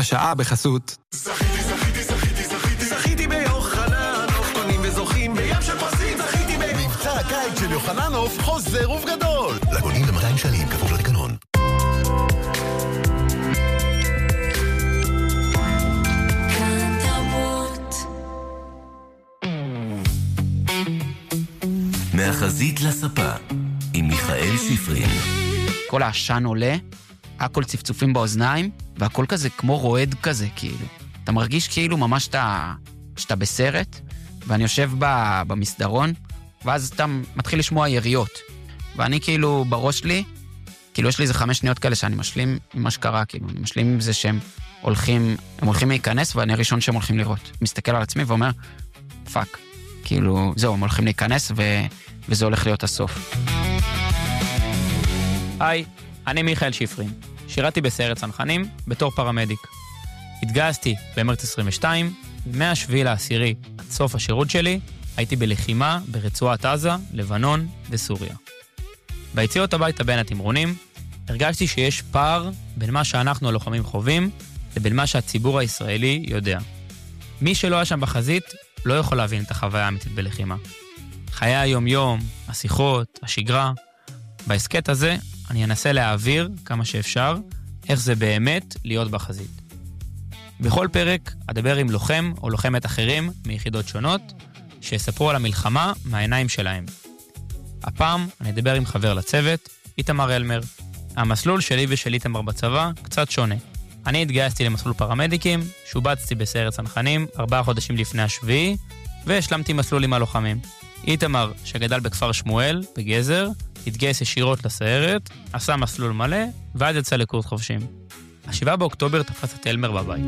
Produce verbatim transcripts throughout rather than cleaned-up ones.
השעה בחסות. זכיתי, זכיתי, זכיתי, זכיתי, זכיתי ביוחננוף, קונים וזוכים בים של פרסים, זכיתי ב... מבצע הקיץ של יוחננוף חוזר ובגדול. לקונים ב-מאתיים שנים, כפוף לתקנון. מהחזית לספה, עם מיכאל שיפרין. כל העשן עולה, הכל צפצופים באוזניים, והכל כזה כמו רועד כזה, כאילו. אתה מרגיש כאילו ממש שאתה, שאתה בסרט, ואני יושב במסדרון, ואז אתה מתחיל לשמוע יריות. ואני כאילו בראש שלי, כאילו יש לי איזה חמש שניות כאלה שאני משלים עם מה שקרה, כאילו. אני משלים עם זה שהם הולכים, הם הולכים להיכנס, ואני הראשון שהם הולכים לראות. מסתכל על עצמי ואומר, פאק. כאילו, זהו, הם הולכים להיכנס, ו... וזה הולך להיות הסוף. היי, אני מיכאל שיפרין. שירתי בסיירת צנחנים בתור פרמדיק. התגייסתי במרץ עשרים ושתיים, ומהשביעי לעשירי עד סוף השירות שלי, הייתי בלחימה ברצועת עזה, לבנון וסוריה. ביציאות הביתה בין התמרונים, הרגשתי שיש פער בין מה שאנחנו הלוחמים חווים, לבין מה שהציבור הישראלי יודע. מי שלא היה שם בחזית, לא יכול להבין את החוויה האמיתית בלחימה. חיי היום-יום, השיחות, השגרה. בעסקת הזה אני אנסה להעביר כמה שאפשר איך זה באמת להיות בחזית. בכל פרק אדבר עם לוחם או לוחמת אחרים מיחידות שונות שיספרו על המלחמה מהעיניים שלהם. הפעם אני אדבר עם חבר לצוות, איתמר אלמר. המסלול שלי ושל איתמר בצבא קצת שונה. אני התגייסתי למסלול פרמדיקים, שובצתי בסיירת צנחנים ארבעה חודשים לפני השביעי, והשלמתי מסלול עם הלוחמים. איתמר, שגדל בכפר שמואל, בגזר, התגייס ישירות לסיירת, עשה מסלול מלא, ועד יצא לקורס חובשים. השבעה באוקטובר תפס את אלמר בבית.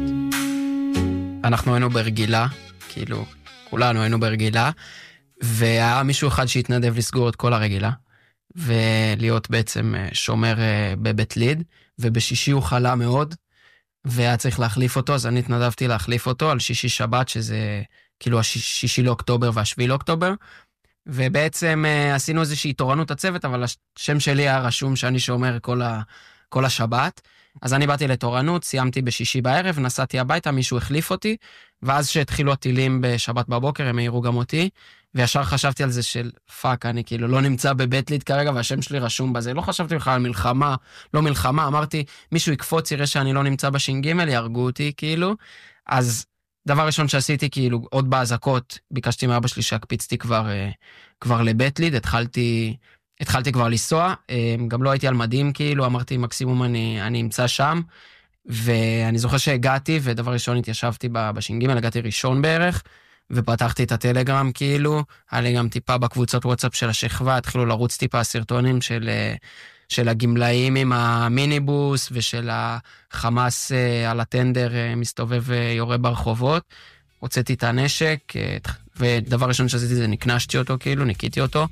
אנחנו היינו ברגילה, כאילו, כולנו היינו ברגילה, והיה מישהו אחד שהתנדב לסגור את כל הרגילה, ולהיות בעצם שומר בבית ליד, ובשישי הוא חלה מאוד, והיה צריך להחליף אותו, אז אני התנדבתי להחליף אותו על שישי שבת, שזה כאילו השישי לאוקטובר והשביעי לאוקטובר, ובעצם עשינו איזושהי תורנות הצוות, אבל השם שלי היה רשום שאני שומר כל, ה, כל השבת, אז אני באתי לתורנות, סיימתי בשישי בערב, נסעתי הביתה, מישהו החליף אותי, ואז שהתחילו הטילים בשבת בבוקר, הם העירו גם אותי, וישר חשבתי על זה של פאק, אני כאילו לא נמצא בבית ליד כרגע, והשם שלי רשום בזה, לא חשבתי בכלל על מלחמה, לא מלחמה, אמרתי, מישהו יקפוץ, יראה שאני לא נמצא בש"ג, יהרגו אותי, כאילו, אז דבר ראשון שעשיתי, כאילו, עוד בהזקות, ביקשתי מאבא שלי שהקפיצתי כבר, כבר לבית ליד, התחלתי, התחלתי כבר לנסוע, גם לא הייתי על מדים, כאילו, אמרתי, מקסימום אני, אני אמצא שם, ואני זוכר שהגעתי, ודבר ראשון התיישבתי בש"ג, הגעתי ראשון בערך, ופתחתי את הטלגרם, כאילו, היה לי גם טיפה בקבוצות וואטסאפ של השכבה, התחילו לרוץ טיפה הסרטונים של, של הגמלאים עם המיניבוס, ושל החמאס על הטנדר מסתובב יורה ברחובות, הוצאתי את הנשק, ודבר ראשון שעשיתי זה נקנשתי אותו, כאילו, ניקיתי אותו,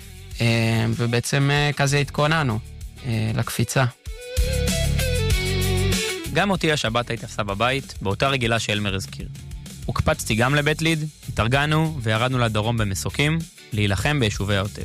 ובעצם כזה התכוננו לקפיצה. גם אותי השבת התאפסה בבית, באותה רגילה שאלמר הזכיר. הוקפצתי גם לבית ליד, התארגנו וירדנו לדרום במסוקים, להילחם ביישובי העוטף.